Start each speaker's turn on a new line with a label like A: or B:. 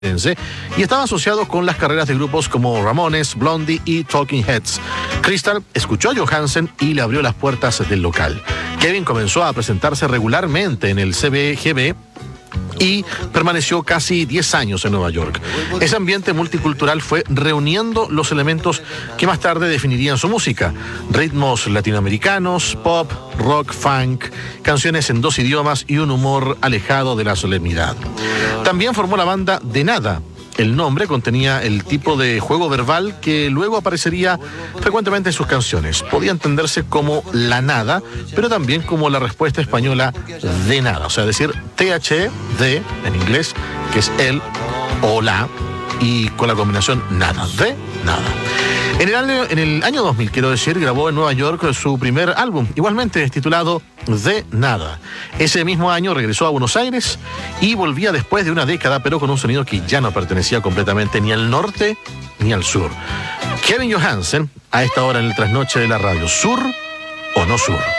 A: y estaba asociado con las carreras de grupos como Ramones, Blondie y Talking Heads. Crystal escuchó a Johansen y le abrió las puertas del local. Kevin comenzó a presentarse regularmente en el CBGB y permaneció casi 10 años en Nueva York. Ese ambiente multicultural fue reuniendo los elementos que más tarde definirían su música: ritmos latinoamericanos, pop, rock, funk, canciones en 2 idiomas y un humor alejado de la solemnidad. También formó la banda De Nada. El nombre contenía el tipo de juego verbal que luego aparecería frecuentemente en sus canciones. Podía entenderse como la nada, pero también como la respuesta española de nada. O sea, decir TH, de, en inglés, que es el o la, y con la combinación nada, de nada. En el año 2000, quiero decir, grabó en Nueva York su primer álbum, igualmente titulado De Nada. Ese mismo año regresó a Buenos Aires y volvía después de una década, pero con un sonido que ya no pertenecía completamente ni al norte ni al sur. Kevin Johansen, a esta hora en el trasnoche de la radio. ¿Sur o no sur?